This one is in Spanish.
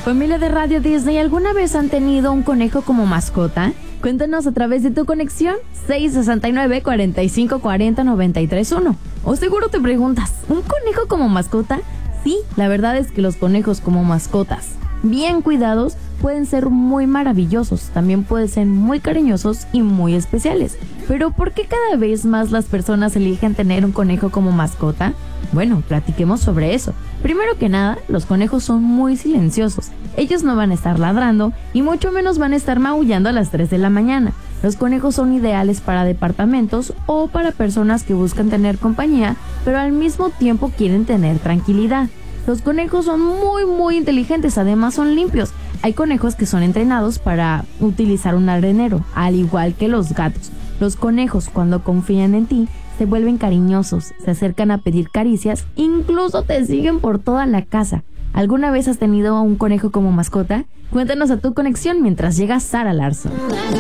Familia de Radio Disney, ¿alguna vez han tenido un conejo como mascota? Cuéntanos a través de tu conexión 669-4540-931. O seguro te preguntas, ¿un conejo como mascota? Sí, la verdad es que los conejos como mascotas, bien cuidados, pueden ser muy maravillosos, también pueden ser muy cariñosos y muy especiales. Pero ¿por qué cada vez más las personas eligen tener un conejo como mascota? Bueno, platiquemos sobre eso. Primero que nada, los conejos son muy silenciosos. Ellos no van a estar ladrando y mucho menos van a estar maullando a las 3 de la mañana. Los conejos son ideales para departamentos o para personas que buscan tener compañía, pero al mismo tiempo quieren tener tranquilidad. Los conejos son muy inteligentes, además son limpios. Hay conejos que son entrenados para utilizar un arenero, al igual que los gatos. Los conejos, cuando confían en ti, se vuelven cariñosos, se acercan a pedir caricias, incluso te siguen por toda la casa. ¿Alguna vez has tenido un conejo como mascota? Cuéntanos a tu conexión mientras llega Sara Larson.